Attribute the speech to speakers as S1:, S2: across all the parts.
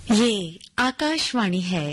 S1: ये आकाशवाणी है।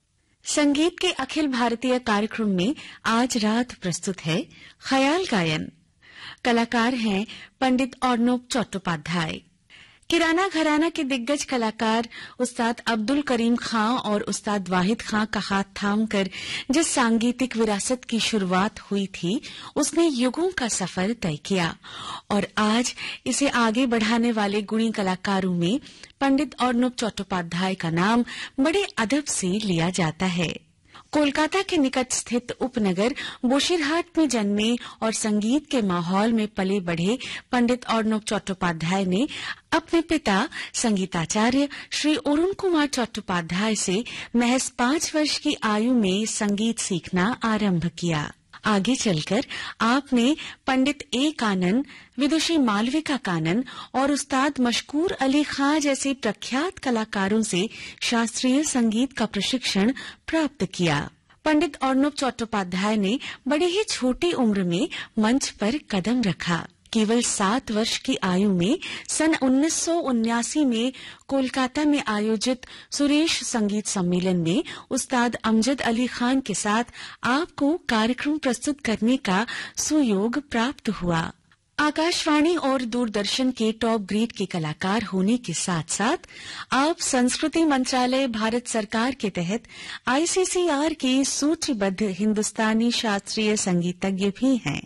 S1: संगीत के अखिल भारतीय कार्यक्रम में आज रात प्रस्तुत है ख्याल गायन। कलाकार हैं पंडित अर्नब चट्टोपाध्याय। किराना घराना के दिग्गज कलाकार उस्ताद अब्दुल करीम खां और उस्ताद वाहिद खां का हाथ थामकर जिस सांगीतिक विरासत की शुरुआत हुई थी, उसने युगों का सफर तय किया और आज इसे आगे बढ़ाने वाले गुणी कलाकारों में पंडित अर्नब चट्टोपाध्याय का नाम बड़े अदब से लिया जाता है। कोलकाता के निकट स्थित उपनगर बोशिरहाट में जन्मे और संगीत के माहौल में पले बढ़े पंडित अर्नब चट्टोपाध्याय ने अपने पिता संगीताचार्य श्री अरुण कुमार चट्टोपाध्याय से महज 5 वर्ष की आयु में संगीत सीखना आरंभ किया। आगे चलकर आपने पंडित ए कानन, विदुषी मालविका कानन और उस्ताद मशकूर अली खां जैसे प्रख्यात कलाकारों से शास्त्रीय संगीत का प्रशिक्षण प्राप्त किया। पंडित अर्नब चट्टोपाध्याय ने बड़े ही छोटी उम्र में मंच पर कदम रखा। केवल 7 वर्ष की आयु में सन 1979 में कोलकाता में आयोजित सुरेश संगीत सम्मेलन में उस्ताद अमजद अली खान के साथ आपको कार्यक्रम प्रस्तुत करने का सुयोग प्राप्त हुआ। आकाशवाणी और दूरदर्शन के टॉप ग्रेड के कलाकार होने के साथ साथ आप संस्कृति मंत्रालय भारत सरकार के तहत ICCR के सूचीबद्ध हिंदुस्तानी शास्त्रीय संगीतज्ञ भी हैं।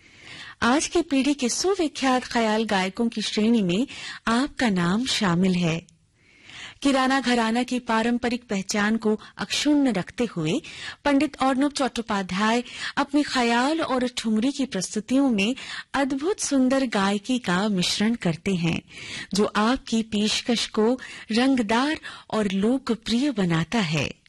S1: आज की पीढ़ी के सुविख्यात ख्याल गायकों की श्रेणी में आपका नाम शामिल है। किराना घराना की पारंपरिक पहचान को अक्षुण्ण रखते हुए पंडित अर्नब चट्टोपाध्याय अपने ख्याल और ठुमरी की प्रस्तुतियों में अद्भुत सुंदर गायकी का मिश्रण करते हैं, जो आपकी पेशकश को रंगदार और लोकप्रिय बनाता है।